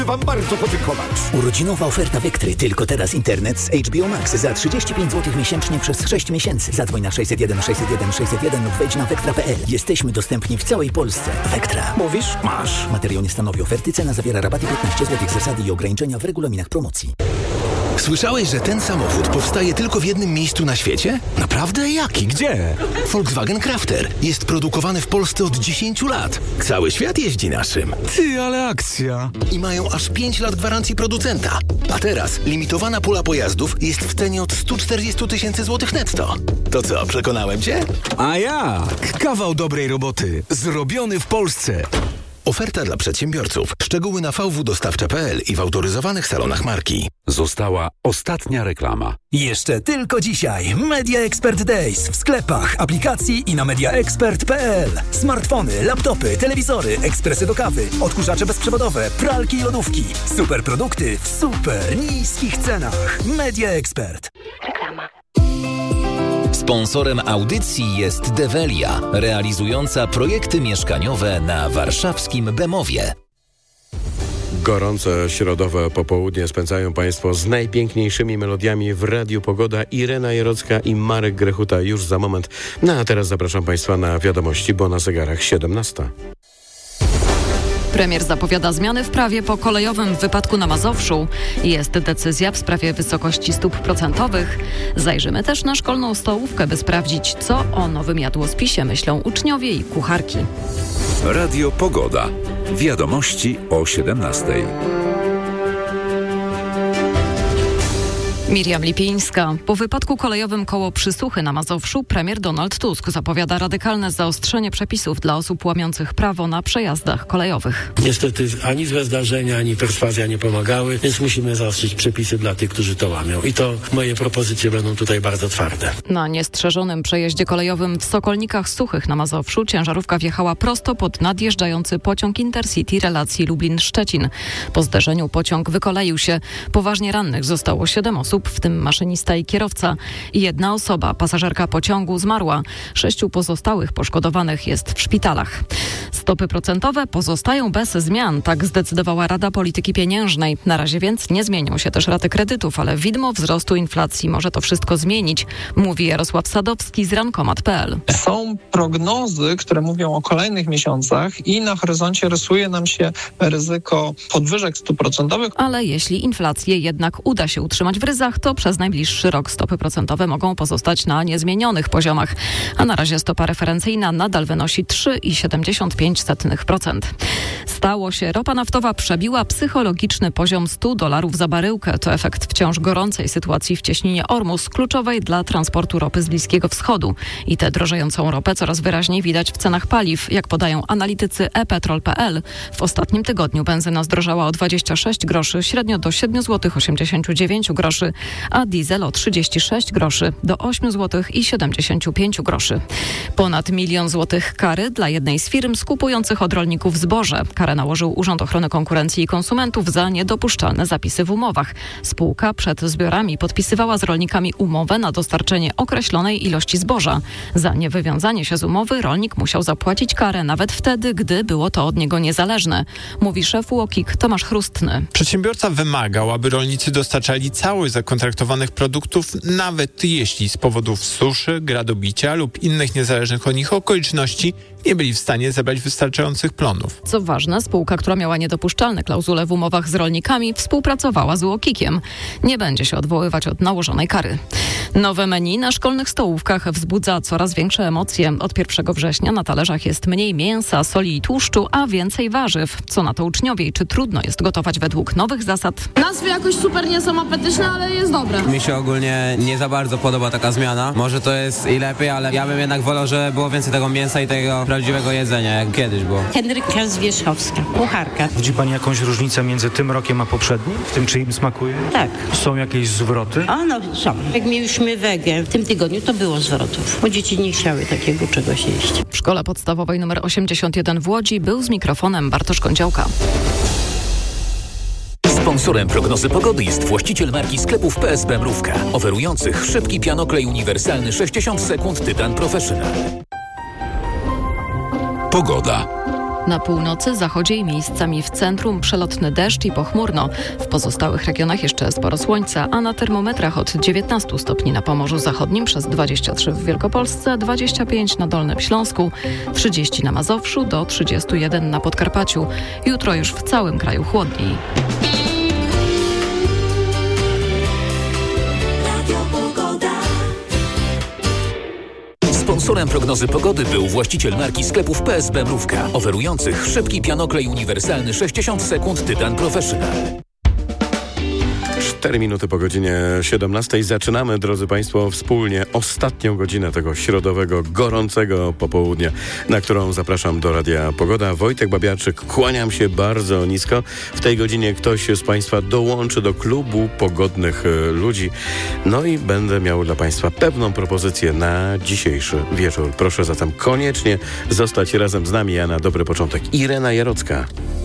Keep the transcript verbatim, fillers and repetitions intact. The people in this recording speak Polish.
wam bardzo podziękować. Urodzinowa oferta Vectry. Tylko teraz internet z H B O Max za trzydzieści pięć złotych miesięcznie przez sześć miesięcy. Zadzwoń na sześćset jeden sześćset jeden sześćset jeden lub wejdź na vectra kropka p l. Jesteśmy dostępni w całej Polsce. Vectra. Mówisz? Masz. Materiał nie stanowi oferty. Cena zawiera rabaty piętnaście złotych. Zasady i ograniczenia w regulaminach promocji. Słyszałeś, że ten samochód powstaje tylko w jednym miejscu na świecie? Naprawdę? Jaki? Gdzie? Volkswagen Crafter. Jest produkowany w Polsce od dziesięciu lat. Cały świat jeździ naszym. Ty, ale akcja. I mają aż pięć lat gwarancji producenta. A teraz limitowana pula pojazdów jest w cenie od stu czterdziestu tysięcy złotych netto. To co, przekonałem cię? A jak? Kawał dobrej roboty. Zrobiony w Polsce. Oferta dla przedsiębiorców. Szczegóły na v w dostawcze kropka p l i w autoryzowanych salonach marki. Została ostatnia reklama. Jeszcze tylko dzisiaj Media Expert Days w sklepach, aplikacji i na media expert kropka p l. Smartfony, laptopy, telewizory, ekspresy do kawy, odkurzacze bezprzewodowe, pralki i lodówki. Super produkty w super niskich cenach. Media Expert. Reklama. Sponsorem audycji jest Develia, realizująca projekty mieszkaniowe na warszawskim Bemowie. Gorące środowe popołudnie spędzają Państwo z najpiękniejszymi melodiami w Radiu Pogoda. Irena Jarocka i Marek Grechuta już za moment. No a teraz zapraszam Państwa na wiadomości, bo na zegarach siedemnasta. Premier zapowiada zmiany w prawie po kolejowym wypadku na Mazowszu. Jest decyzja w sprawie wysokości stóp procentowych. Zajrzymy też na szkolną stołówkę, by sprawdzić, co o nowym jadłospisie myślą uczniowie i kucharki. Radio Pogoda. Wiadomości o siedemnastej. Miriam Lipińska. Po wypadku kolejowym koło Przysłuchy na Mazowszu premier Donald Tusk zapowiada radykalne zaostrzenie przepisów dla osób łamiących prawo na przejazdach kolejowych. Niestety ani złe zdarzenia, ani perswazja nie pomagały, więc musimy zaostrzyć przepisy dla tych, którzy to łamią. I to moje propozycje będą tutaj bardzo twarde. Na niestrzeżonym przejeździe kolejowym w Sokolnikach Suchych na Mazowszu ciężarówka wjechała prosto pod nadjeżdżający pociąg Intercity relacji Lublin-Szczecin. Po zderzeniu pociąg wykoleił się. Poważnie rannych zostało siedem osób, w tym maszynista i kierowca. Jedna osoba, pasażerka pociągu, zmarła. Sześciu pozostałych poszkodowanych jest w szpitalach. Stopy procentowe pozostają bez zmian, tak zdecydowała Rada Polityki Pieniężnej. Na razie więc nie zmienią się też raty kredytów, ale widmo wzrostu inflacji może to wszystko zmienić, mówi Jarosław Sadowski z rankomat kropka p l. Są prognozy, które mówią o kolejnych miesiącach i na horyzoncie rysuje nam się ryzyko podwyżek stóp procentowych. Ale jeśli inflację jednak uda się utrzymać w ryzach, to przez najbliższy rok stopy procentowe mogą pozostać na niezmienionych poziomach. A na razie stopa referencyjna nadal wynosi trzy przecinek siedemdziesiąt pięć procent. Stało się, ropa naftowa przebiła psychologiczny poziom stu dolarów za baryłkę. To efekt wciąż gorącej sytuacji w cieśninie Ormus, kluczowej dla transportu ropy z Bliskiego Wschodu. I tę drożejącą ropę coraz wyraźniej widać w cenach paliw. Jak podają analitycy e petrol kropka p l, w ostatnim tygodniu benzyna zdrożała o dwadzieścia sześć groszy, średnio do siedem złotych osiemdziesiąt dziewięć groszy, a diesel o trzydzieści sześć groszy do osiem złotych siedemdziesiąt pięć groszy. Ponad milion złotych kary dla jednej z firm skupujących od rolników zboże. Karę nałożył Urząd Ochrony Konkurencji i Konsumentów za niedopuszczalne zapisy w umowach. Spółka przed zbiorami podpisywała z rolnikami umowę na dostarczenie określonej ilości zboża. Za niewywiązanie się z umowy rolnik musiał zapłacić karę nawet wtedy, gdy było to od niego niezależne, mówi szef U O K I K Tomasz Chrustny. Przedsiębiorca wymagał, aby rolnicy dostarczali całość zakontraktowanych produktów, nawet jeśli z powodów suszy, gradobicia lub innych niezależnych od nich okoliczności nie byli w stanie zebrać wystarczających plonów. Co ważne, spółka, która miała niedopuszczalne klauzule w umowach z rolnikami, współpracowała z U O K I K-iem. Nie będzie się odwoływać od nałożonej kary. Nowe menu na szkolnych stołówkach wzbudza coraz większe emocje. Od pierwszego września na talerzach jest mniej mięsa, soli i tłuszczu, a więcej warzyw. Co na to uczniowie i czy trudno jest gotować według nowych zasad? Nazwy jakoś super nie są apetyczne, ale jest dobre. Mi się ogólnie nie za bardzo podoba taka zmiana. Może to jest i lepiej, ale ja bym jednak wolał, żeby było więcej tego mięsa i tego prawdziwego jedzenia, jak kiedyś było. Henryka Zwierzchowska, kucharka. Widzi Pani jakąś różnicę między tym rokiem a poprzednim? W tym, czy im smakuje? Tak. Są jakieś zwroty? A no, są. Jak mieliśmy wegę w tym tygodniu, to było zwrotów, bo dzieci nie chciały takiego czegoś jeść. W szkole podstawowej numer osiemdziesiąt jeden w Łodzi był z mikrofonem Bartosz Kądziołka. Sponsorem prognozy pogody jest właściciel marki sklepów P S B Mrówka, oferujących szybki pianoklej uniwersalny sześćdziesiąt sekund Tytan Professional. Pogoda. Na północy, zachodzie i miejscami w centrum przelotny deszcz i pochmurno. W pozostałych regionach jeszcze sporo słońca, a na termometrach od dziewiętnastu stopni na Pomorzu Zachodnim, przez dwadzieścia trzy w Wielkopolsce, dwadzieścia pięć na Dolnym Śląsku, trzydzieści na Mazowszu, do trzydziestu jeden na Podkarpaciu. Jutro już w całym kraju chłodniej. Sponsorem prognozy pogody był właściciel marki sklepów P S B Mrówka, oferujących szybki pianoklej uniwersalny sześćdziesiąt sekund Tytan Professional. cztery minuty po godzinie siedemnastej. Zaczynamy, drodzy Państwo, wspólnie ostatnią godzinę tego środowego, gorącego popołudnia, na którą zapraszam do Radia Pogoda. Wojtek Babiarczyk, kłaniam się bardzo nisko. W tej godzinie ktoś z Państwa dołączy do klubu pogodnych ludzi. No i będę miał dla Państwa pewną propozycję na dzisiejszy wieczór. Proszę zatem koniecznie zostać razem z nami. Ja na dobry początek. Irena Jarocka.